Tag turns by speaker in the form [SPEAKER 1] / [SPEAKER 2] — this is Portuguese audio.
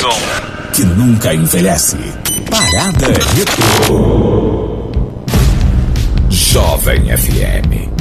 [SPEAKER 1] som
[SPEAKER 2] que nunca envelhece. Parada Retrô. Jovem FM.